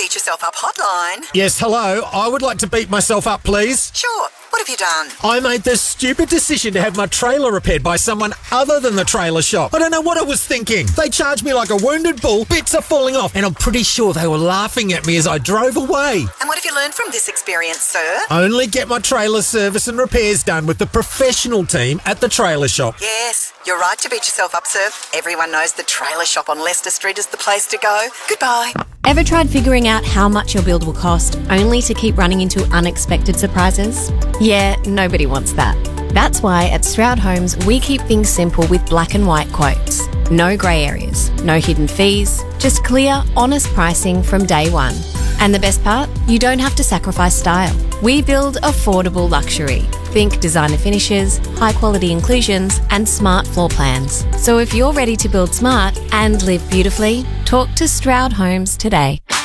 Beat Yourself Up hotline. Yes, hello. I would like to beat myself up, please. Sure. What have you done? I made the stupid decision to have my trailer repaired by someone other than the trailer shop. I don't know what I was thinking. They charged me like a wounded bull, bits are falling off, and I'm pretty sure they were laughing at me as I drove away. And what have you learned from this experience, sir? Only get my trailer service and repairs done with the professional team at the trailer shop. Yes, you're right to beat yourself up, sir. Everyone knows the trailer shop on Leicester Street is the place to go. Goodbye. Ever tried figuring out how much your build will cost only to keep running into unexpected surprises? Yeah, nobody wants that. That's why at Stroud Homes we keep things simple with black and white quotes. No grey areas, no hidden fees, just clear, honest pricing from day one. And the best part? You don't have to sacrifice style. We build affordable luxury. Think designer finishes, high quality inclusions, and smart floor plans. So if you're ready to build smart and live beautifully, talk to Stroud Homes today.